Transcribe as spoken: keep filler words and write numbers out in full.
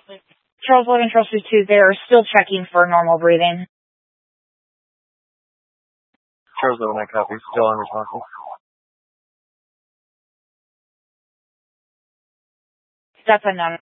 Charles eleven, Charles two, they're still checking for normal breathing. Charles eleven, I copy. Still unresponsive. That's unknown.